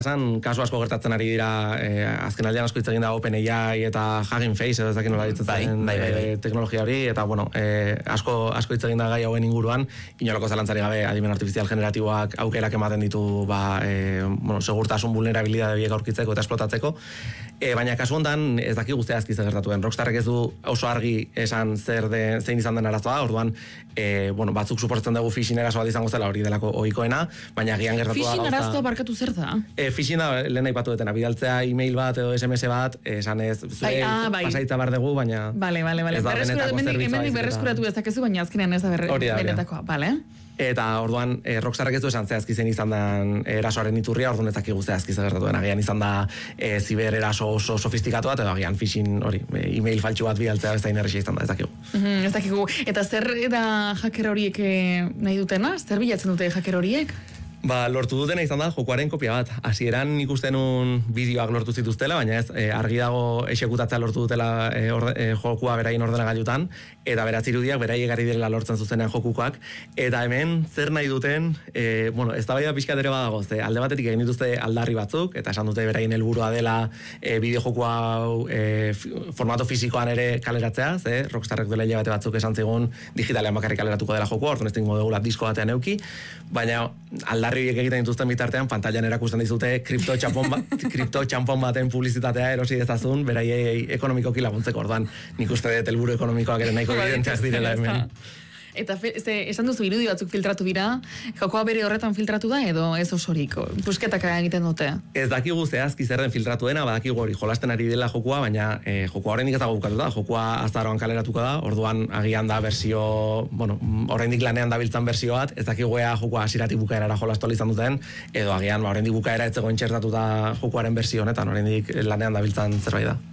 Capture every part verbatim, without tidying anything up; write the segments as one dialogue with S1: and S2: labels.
S1: Esan, kasu asko gertatzen ari dira, eh, azken aldean asko hitz egin da OpenAI eta Hugging Face, edo ez dakit nola ditzatzen
S2: bai, bai, bai.
S1: eh, teknologia hori, eta bueno, eh, asko, asko hitz egin da gai hauen inguruan, inolako zalantzari gabe adimen artifizial generatiboak aukerak ematen ditu, ba, eh, bueno, segurtasun vulnerabilidade biek aurkitzeko eta esplotatzeko, eh, baina kasu hontan ez daki guztia azki zer gertatu den. Rockstarrek ez du oso argi esan zer de, zein izan den arazoa, orduan, eh, bueno, batzuk suportzen dugu phishing eraso bat izango zela hori delako ohikoena, baina agian gertatu da
S3: Phishing
S1: gauza.
S3: arazoa barkatu zer da?
S1: E, phishing da, lehen aipatu dutena, bidaltzea e-mail bat edo S M S bat, esan ez, zure
S3: Bai, ah, bai.
S1: pasaitza bar dugu, baina
S3: Bale, bale, bale.
S1: ez da benetako
S3: Hemendik
S1: zerbitzua.
S3: hemendik
S1: baizik eta-
S3: berreskuratu dezakezu, baina azkenean ez da berre,
S1: Hori da, hori da.
S3: benetakoa, bale?
S1: Eta orduan, e, Rockstarrek ez du esan zehazki zen izan den erasoaren iturria, orduan ez dakigu zehazki zer gertatu den. Agian izan da e, ziber eraso oso sofistikatu bat, edo agian phishing hori, e, e-mail faltsu bat bidaltzea bezain errexia izan da, ez dakigu.
S3: Mhm, ez dakigu. Eta zer da hacker horiek eh, nahi dutena? Zer bilatzen dute hacker horiek?
S1: Ba, lortu dutena izan da jokoaren kopia bat. Hasieran ikusten un bideoak lortu zituztela, baina ez, e, argi dago exekutatzea lortu dutela e, orde, e, jokua beraien ordenagailutan, eta beratz irudiak beraiek ari direla lortzen zuzenean jokukoak, eta hemen zer nahi duten, e, bueno, ez da bai da pixkat ere badago, ze alde batetik egin dituzte aldarri batzuk, eta esan dute beraien helburua dela e, bideojokua hau e, formato fisikoan ere kaleratzea, ze Rockstarrek duela hilabete batzuk esan zigun digitalean bakarrik kaleratuko dela jokua, orduan ez dingo dugula disko batean euki, baina aldarri horiek egiten dituzten bitartean pantailan erakusten dizute kripto txampon ba, kripto txampon baten publizitatea erosi dezazun beraiei ekonomikoki laguntzeko, orduan nik uste dut helburu ekonomikoak ere nahiko evidentziak direla hemen.
S3: Eta fe, ze, esan duzu irudi batzuk filtratu dira, jokoa bere horretan filtratu da edo ez osorik? Pusketak egiten dute?
S1: Ez dakigu zehazki zer den filtratu dena, badakigu hori jolasten ari dela jokua, baina e, jokua oraindik ez dago bukatuta, jokua azaroan kaleratuko da, orduan agian da bersio, bueno, oraindik lanean dabiltzan bersio bat, ez dakigu ea jokua hasieratik bukaerara jolastu izan duten, edo agian ba, oraindik bukaera ez zegoen txertatuta jokuaren bersio honetan, oraindik lanean dabiltzan zerbait da.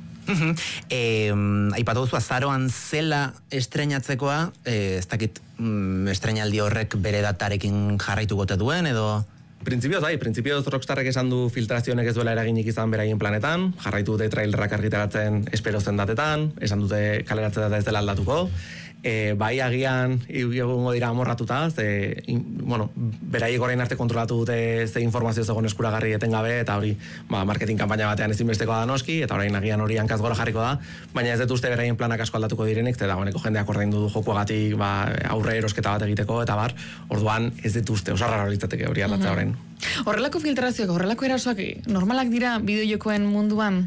S2: Eh, aipatu duzu azaroan zela estrenatzekoa, eh, ez dakit mm, estrenaldi horrek bere datarekin jarraituko ote duen edo...
S1: Printzipioz, bai, printzipioz Rockstarrek esan du filtrazionek ez duela eraginik izan beraien planetan, jarraitu dute trailerrak argitaratzen espero zen datetan, esan dute kaleratze data ez dela aldatuko, e, bai agian egongo dira amorratuta, ze, in, bueno, beraiek orain arte kontrolatu dute ze informazio zegoen eskuragarri etengabe, eta hori, ba, marketing kanpaina batean ezinbestekoa da noski, eta orain agian hori hankaz gora jarriko da, baina ez dut uste beraien planak asko aldatuko direnik, eta dagoeneko jendeak ordaindu du jokuagatik, ba, aurre erosketa bat egiteko, eta bar, orduan ez dut uste, oso raro litzateke hori aldatzea orain.
S3: Horrelako filtrazioak, horrelako erasoak normalak dira bideojokoen munduan?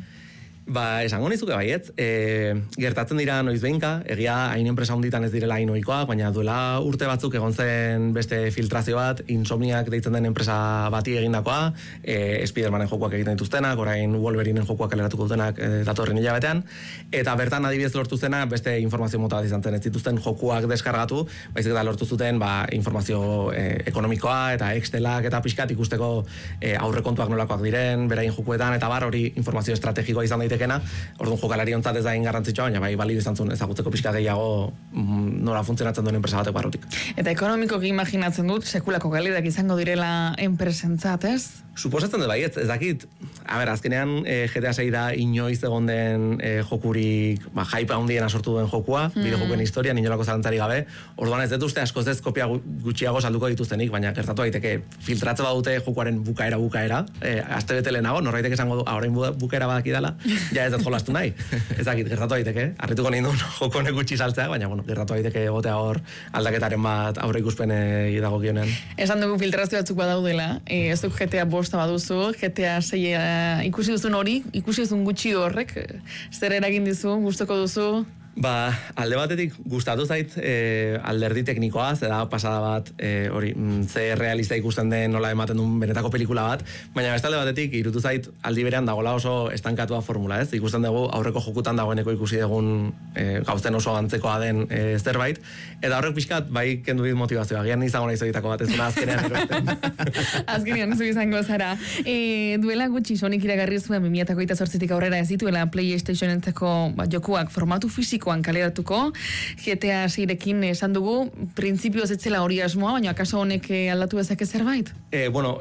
S1: Ba, esango nizuke baietz, e, gertatzen dira noiz behinka, egia hain enpresa hunditan ez direla hain ohikoak, baina duela urte batzuk egon zen beste filtrazio bat, Insomniak deitzen den enpresa bati egindakoa, e, Spidermanen jokuak egiten dituztenak, orain Wolverinen jokuak kaleratuko dutenak e, datorren hilabetean, eta bertan adibidez lortu zena beste informazio mota bat izan zen, ez dituzten jokuak deskargatu, baizik eta lortu zuten ba, informazio e, ekonomikoa eta Excelak eta pixkat ikusteko e, aurrekontuak nolakoak diren, beraien jokuetan, eta bar hori informazio estrategikoa izan daiteke. Orduan jokalari ontzat ez da egin garrantzitsua, baina bai balio izan zuen ezagutzeko pixka gehiago mm, nola funtzionatzen duen enpresa batek barrutik.
S3: Eta ekonomikoki imaginatzen dut, sekulako galerak izango direla enpresentzat, ez?
S1: Suposatzen dut bai, ez, ez dakit, a ber, azkenean e, G T A sei da inoiz egon den e, jokurik, ba, hype handiena sortu duen jokua, mm. bideojokuen historia, inolako zalantzari gabe, orduan ez dut uste askoz ez kopia gutxiago salduko dituztenik, baina gertatu daiteke filtratze badute jokuaren bukaera bukaera, e, aste bete lehenago, norbaitek esango du, orain bukaera badaki dela, ja ez dut jolastu nahi. Ez dakit, gertatu daiteke, harrituko nahi duen joko honek gutxi saltzea, baina bueno, gertatu daiteke egotea hor aldaketaren bat aurre ikuspenei dagokionean.
S3: Esan dugu filtrazio batzuk badaudela, e, ez duk G T A bosta baduzu, G T A sei ikusi duzun hori, ikusi duzun gutxi horrek, zer eragin dizu, gustoko duzu?
S1: Ba, alde batetik gustatu zait e, alderdi teknikoa, zeda pasada bat e, hori, mm, ze realista ikusten den nola ematen duen benetako pelikula bat, baina beste alde batetik irutu zait aldi berean dagoela oso estankatua formula, ez? Ikusten dugu aurreko jokutan dagoeneko ikusi dugun e, gauzen oso antzekoa den e, zerbait, eta horrek pixkat bai kendu dit motivazioa, gian izango nahi zoitako bat, ez duna azkenean erosten.
S3: Azkenean zu izango zara. E, duela gutxi Sonic iragarri zuen bi mila hogeita zortzitik aurrera ez dituela PlayStationentzako ba, jokuak formatu fisiko kaleratuko, G T A seirekin esan dugu, printzipioz etzela hori asmoa, baina kasu honek aldatu dezake zerbait?
S1: E, bueno,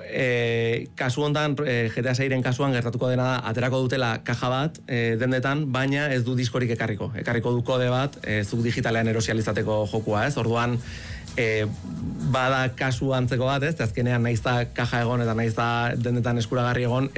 S1: e, kasu hontan, e, G T A seiren kasuan gertatuko dena da, aterako dutela kaja bat e, dendetan, baina ez du diskorik ekarriko. Ekarriko du kode bat, e, zuk digitalean erosializateko jokua, ez? Orduan, e, bada kasu antzeko bat, ez, azkenean naiz da kaja egon eta naiz da dendetan eskuragarri egon,